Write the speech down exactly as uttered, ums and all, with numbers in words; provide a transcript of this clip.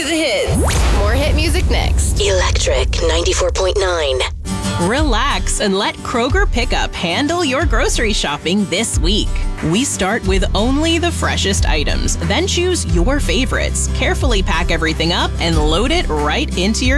to the hits. More hit music next. Electric ninety-four point nine. Relax and let Kroger Pickup handle your grocery shopping this week. We start with only the freshest items, then choose your favorites, carefully pack everything up, and load it right into your